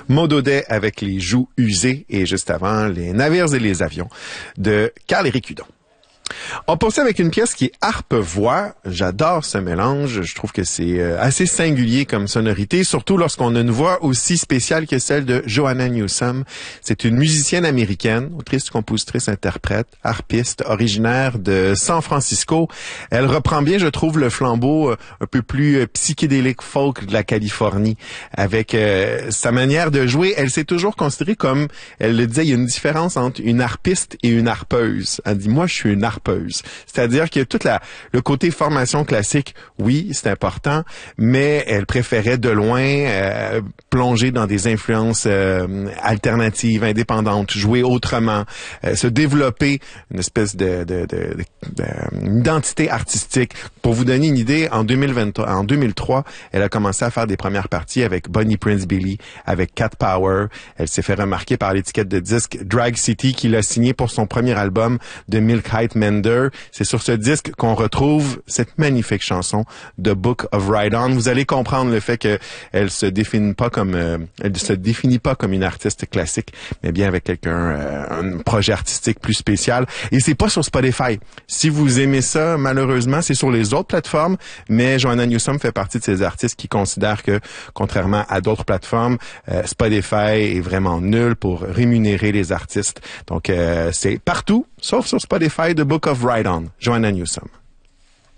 Modo Day avec les joues usées et juste avant, les navires et les avions de Carl-Éric Hudon. On poursuit avec une pièce qui est harpe-voix. J'adore ce mélange. Je trouve que c'est assez singulier comme sonorité, surtout lorsqu'on a une voix aussi spéciale que celle de Joanna Newsom. C'est une musicienne américaine, autrice, compositrice, interprète, harpiste, originaire de San Francisco. Elle reprend bien, je trouve, le flambeau un peu plus psychédélique folk de la Californie. Avec sa manière de jouer, elle s'est toujours considérée comme, elle le disait, il y a une différence entre une harpiste et une harpeuse. Elle dit, moi, je suis une harpeuse. C'est-à-dire que tout le côté formation classique, oui, c'est important, mais elle préférait de loin plonger dans des influences alternatives, indépendantes, jouer autrement, se développer une espèce de identité artistique. Pour vous donner une idée, en 2003, elle a commencé à faire des premières parties avec Bonnie Prince Billy, avec Cat Power. Elle s'est fait remarquer par l'étiquette de disque Drag City qui l'a signé pour son premier album de Milk Height Mender. C'est sur ce disque qu'on retrouve cette magnifique chanson The Book of Ride On. Vous allez comprendre le fait qu'elle se définit pas comme une artiste classique, mais bien avec un projet artistique plus spécial. Et c'est pas sur Spotify. Si vous aimez ça, malheureusement, c'est sur les autres plateformes, mais Joanna Newsom fait partie de ces artistes qui considèrent que, contrairement à d'autres plateformes, Spotify est vraiment nul pour rémunérer les artistes. Donc, c'est partout, sauf sur Spotify, The Book of Ride On, Joanna Newsom.